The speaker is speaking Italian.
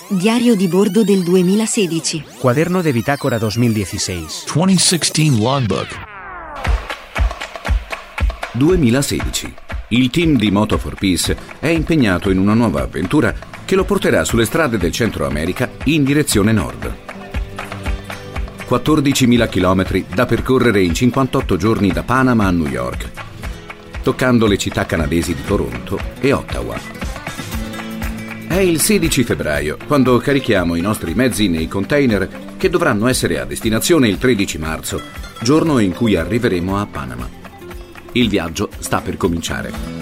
Diario di bordo del 2016. Cuaderno de bitácora 2016. 2016 Logbook. 2016. Il team di Moto for Peace è impegnato in una nuova avventura che lo porterà sulle strade del Centro America in direzione nord. 14.000 chilometri da percorrere in 58 giorni da Panama a New York, toccando le città canadesi di Toronto e Ottawa. È il 16 febbraio, quando carichiamo i nostri mezzi nei container che dovranno essere a destinazione il 13 marzo, giorno in cui arriveremo a Panama. Il viaggio sta per cominciare.